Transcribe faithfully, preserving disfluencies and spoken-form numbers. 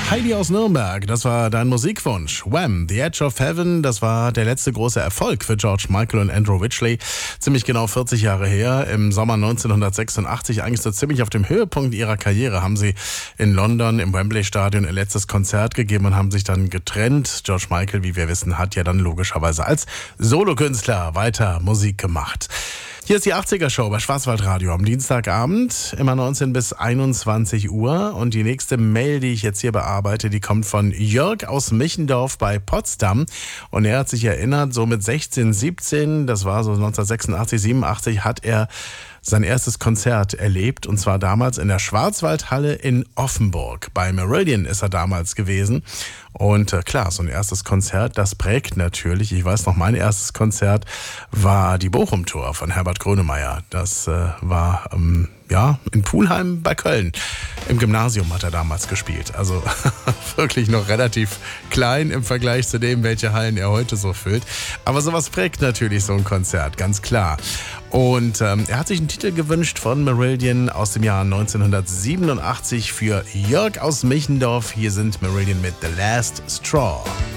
Heidi aus Nürnberg, das war dein Musikwunsch. Wham! The Edge of Heaven, das war der letzte große Erfolg für George Michael und Andrew Ridgeley. Ziemlich genau vierzig Jahre her, im Sommer neunzehnhundertsechsundachtzig, eigentlich so ziemlich auf dem Höhepunkt ihrer Karriere, haben sie in London im Wembley Stadion ihr letztes Konzert gegeben und haben sich dann getrennt. George Michael, wie wir wissen, hat ja dann logischerweise als Solokünstler weiter Musik gemacht. Hier ist die achtziger-Show bei Schwarzwaldradio am Dienstagabend, immer neunzehn bis einundzwanzig Uhr. Und die nächste Mail, die ich jetzt hier bearbeite, die kommt von Jörg aus Michendorf bei Potsdam. Und er hat sich erinnert, so mit sechzehn, siebzehn, das war so neunzehnhundertsechsundachtzig, siebenundachtzig, hat er sein erstes Konzert erlebt, und zwar damals in der Schwarzwaldhalle in Offenburg. Bei Meridian ist er damals gewesen. Und äh, klar, so ein erstes Konzert, das prägt natürlich. Ich weiß noch, mein erstes Konzert war die Bochum-Tour von Herbert Grönemeyer. Das äh, war ähm, ja in Pulheim bei Köln. Im Gymnasium hat er damals gespielt. Also wirklich noch relativ klein im Vergleich zu dem, welche Hallen er heute so füllt. Aber sowas prägt natürlich so ein Konzert, ganz klar. Und ähm, er hat sich einen Titel gewünscht von Meridian aus dem Jahr neunzehnhundertsiebenundachtzig für Jörg aus Michendorf. Hier sind Meridian mit The Last Straw.